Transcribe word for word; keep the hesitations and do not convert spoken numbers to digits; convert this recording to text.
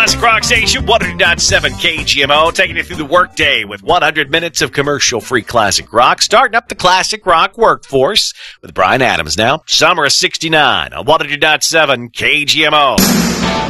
Classic Rock Station, one hundred point seven K G M O, taking you through the workday with one hundred minutes of commercial-free classic rock, starting up the classic rock workforce with Bryan Adams now. Summer of sixty-nine on one hundred point seven K G M O.